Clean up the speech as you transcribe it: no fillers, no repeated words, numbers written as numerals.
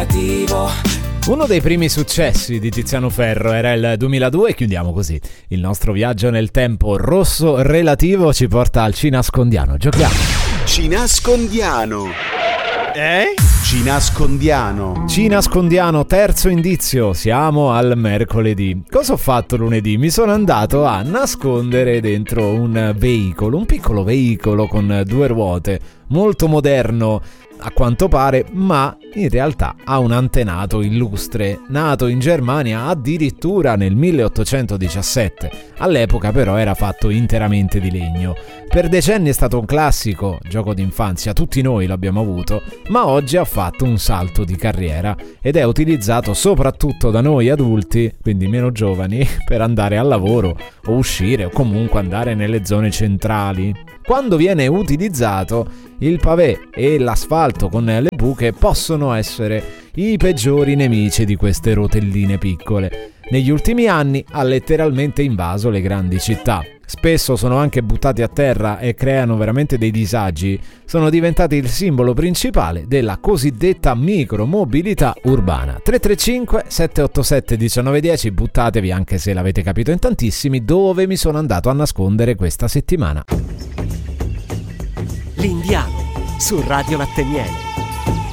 relativo. Uno dei primi successi di Tiziano Ferro era il 2002 e chiudiamo così il nostro viaggio nel tempo. Rosso relativo ci porta al Cinascondiano. Giochiamo. Cinascondiano. Cinascondiano. Cinascondiano, terzo indizio. Siamo al mercoledì. Cosa ho fatto lunedì? Mi sono andato a nascondere dentro un veicolo, un piccolo veicolo con 2 ruote, molto moderno a quanto pare, ma in realtà ha un antenato illustre, nato in Germania addirittura nel 1817. All'epoca però era fatto interamente di legno. Per decenni è stato un classico, gioco d'infanzia, tutti noi l'abbiamo avuto, ma oggi ha fatto un salto di carriera ed è utilizzato soprattutto da noi adulti, quindi meno giovani, per andare al lavoro o uscire o comunque andare nelle zone centrali. Quando viene utilizzato, il pavé e l'asfalto con le buche possono essere i peggiori nemici di queste rotelline piccole. Negli ultimi anni ha letteralmente invaso le grandi città. Spesso sono anche buttati a terra e creano veramente dei disagi. Sono diventati il simbolo principale della cosiddetta micromobilità urbana. 335 787 1910, buttatevi anche se l'avete capito in tantissimi dove mi sono andato a nascondere questa settimana. L'Indiano su Radio Latte Miele.